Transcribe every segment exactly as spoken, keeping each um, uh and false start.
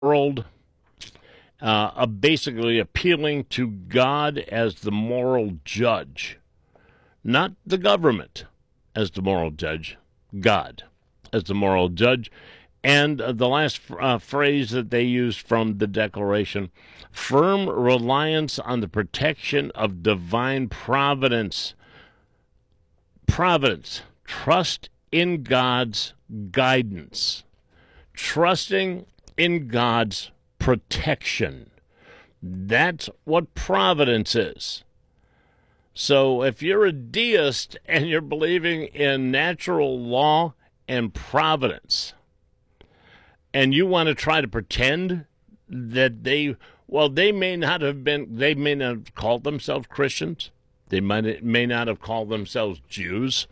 world, uh, uh, basically appealing to God as the moral judge, not the government as the moral judge, God as the moral judge. And uh, the last uh, phrase that they used from the Declaration, firm reliance on the protection of divine providence. Providence. Trust in God's guidance. Trusting in God's protection. That's what providence is. So if you're a deist and you're believing in natural law and providence, and you want to try to pretend that they, well, they may not have been, they may not have called themselves Christians. They might may not have called themselves Jews.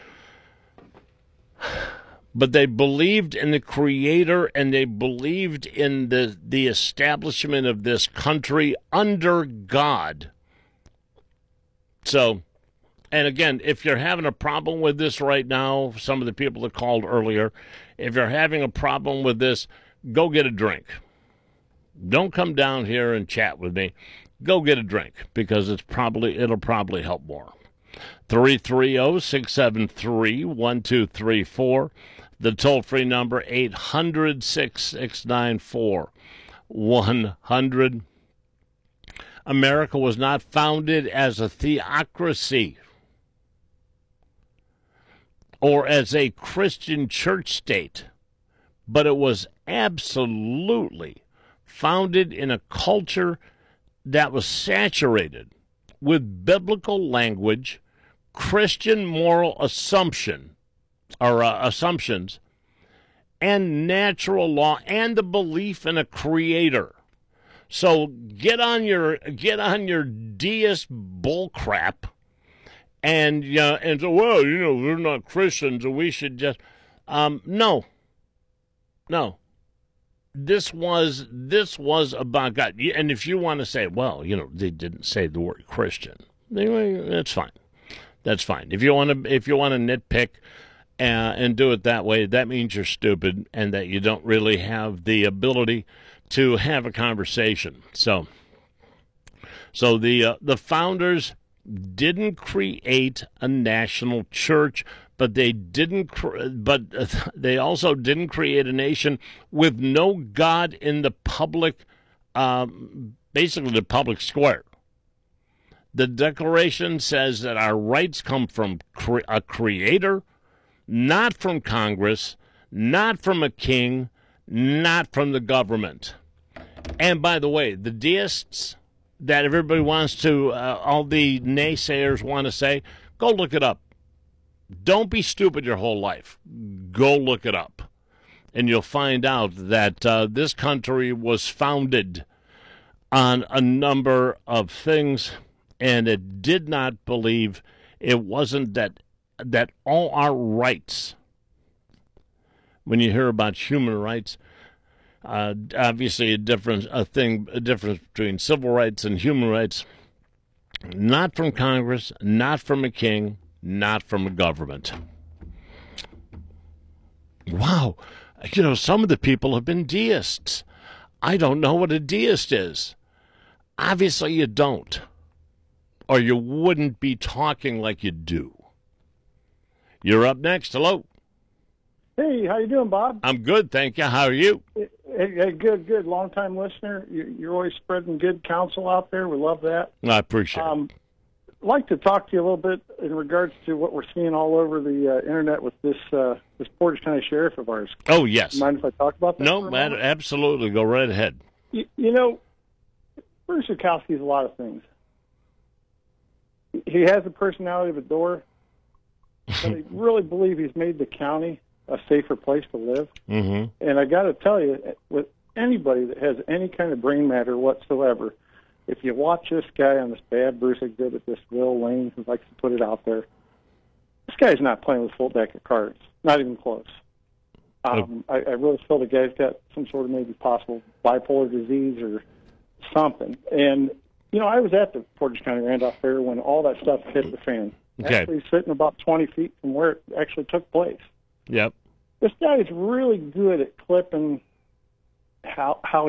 But they believed in the Creator, and they believed in the, the establishment of this country under God. So, and again, if you're having a problem with this right now, some of the people that called earlier, if you're having a problem with this, go get a drink. Don't come down here and chat with me. Go get a drink, because it's probably it'll probably help more. three three zero, six seven three, one two three four. The toll-free number, eight hundred, six six nine four, one hundred. America was not founded as a theocracy or as a Christian church state, but it was absolutely founded in a culture that was saturated with biblical language, Christian moral assumption, or uh, assumptions, and natural law, and the belief in a creator. So get on your get on your deist bullcrap, and you know, and so, well, you know, we're not Christians, and we should just um, no, no. This was this was about God, and if you want to say, well, you know, they didn't say the word Christian, anyway, that's fine. That's fine. If you want to if you want to nitpick uh, and do it that way, that means you're stupid and that you don't really have the ability to have a conversation. So, so the uh, the founders didn't create a national church, but they didn't. Cre- but uh, they also didn't create a nation with no God in the public, um, basically the public square. The Declaration says that our rights come from cre- a creator, not from Congress, not from a king, not from the government. And by the way, the deists that everybody wants to, uh, all the naysayers want to say, go look it up. Don't be stupid your whole life. Go look it up. And you'll find out that uh, this country was founded on a number of things, and it did not believe, it wasn't that that all our rights, when you hear about human rights, uh, obviously a difference, a thing, a difference between civil rights and human rights, not from Congress, not from a king, not from a government. Wow, you know, some of the people have been deists. I don't know what a deist is. Obviously you don't, or you wouldn't be talking like you do. You're up next. Hello. Hey, how you doing, Bob? I'm good, thank you. How are you? Hey, hey, good, good. Long-time listener. You're always spreading good counsel out there. We love that. I appreciate um, it. I'd like to talk to you a little bit in regards to what we're seeing all over the uh, internet with this uh, this Portage County Sheriff of ours. Oh, yes. Mind if I talk about that? No, man, absolutely. Go right ahead. You, you know, Bruce Zukowski is a lot of things. He has the personality of a door, but I really believe he's made the county a safer place to live. Mm-hmm. And I got to tell you, with anybody that has any kind of brain matter whatsoever, if you watch this guy on this Bad Bruce exhibit, this Will Lane, who likes to put it out there, this guy's not playing with a full deck of cards. Not even close. Um, I, I really feel the guy's got some sort of maybe possible bipolar disease or something. And, you know, I was at the Portage County Randolph Fair when all that stuff hit the fan. Okay. Actually sitting about twenty feet from where it actually took place. Yep. This guy is really good at clipping how how